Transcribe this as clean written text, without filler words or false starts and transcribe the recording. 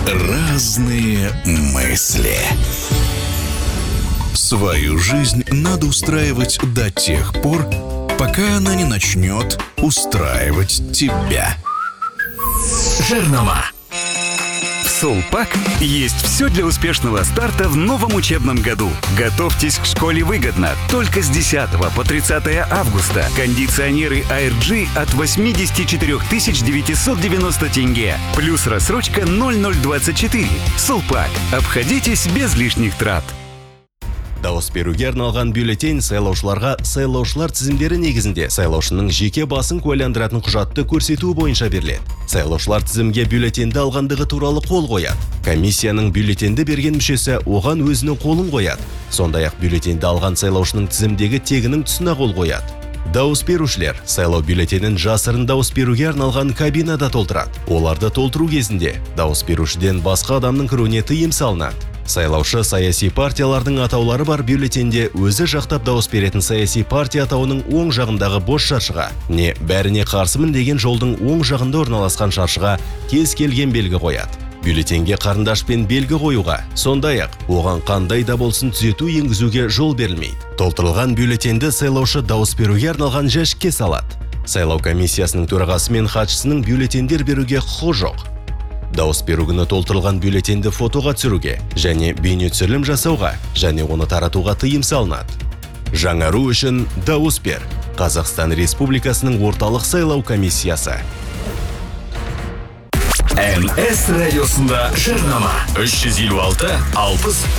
Разные мысли. Свою жизнь надо устраивать до тех пор, пока она не начнет устраивать тебя. Жирнова. В Сулпак есть все для успешного старта в новом учебном году. Готовьтесь к школе выгодно. Только с 10 по 30 августа. Кондиционеры ARG от 84 990 тенге. Плюс рассрочка 0024. Сулпак. Обходитесь без лишних трат. Дауыс беруге арналған бюллетень сайлаушыларға сайлаушылар тізімдері негізінде сайлаушының жеке басын куәландыратын құжатты көрсету бойынша беріледі. Сайлаушылар тізімге бюллетенді алғандығы туралы қол қояды. Комиссияның бюллетенді берген мүшесі оған өзінің қолын қояды. Сондай-ақ бюллетенді алған сайлаушының тізімдегі тегінің тұсына қол қояды. Дауыс берушілер сайлау бюллетенін жасырын дауыс беруге арналған кабинада толтырады. Оларды толтыру кезінде дауыс берушіден басқа адамның кіруіне тыйым салынады. Сайлаушы саяси партиялардың атаулары бар бюллетенде өзі жақтап дауыс беретін саяси партия атауының оң жағындағы бос шаршыға, не бәріне қарсымын деген жолдың оң жағында орналасқан шаршыға кез келген белгі қояды. Бюллетенге қарындашпен белгі қоюға, сондай-ақ оған қандай да болсын түзету енгізуге жол берілмейді. Толтырылған бюллетенді сайлаушы дауыс беруге арналған жәшікке салады. Сайлау комиссиясының төрағасы мен хатшысының бюллетендер беруге құқы жоқ. Дауыс беру күні толтырылған бюллетенді фотоға түсіруге және бейне түсірілім жасауға және оны таратуға тыйым салынады. Жаңару үшін дауыс бер. Қазақстан Республикасының орталық сайлау комиссиясы. МС радиосында жарнама 356 60